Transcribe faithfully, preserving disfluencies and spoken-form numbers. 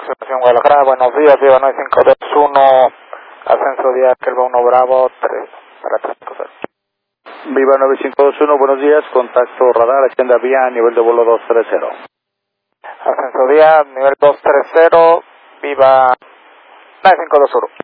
Nación Guadalajara, buenos días, Viva nueve cinco dos uno, ascenso día Kelva uno Bravo, tres, para tres cinco cero. Viva nueve cinco dos uno, buenos días, contacto radar, agenda vía, nivel de vuelo dos tres cero. Ascenso día, nivel dos tres cero, Viva nueve cinco dos uno.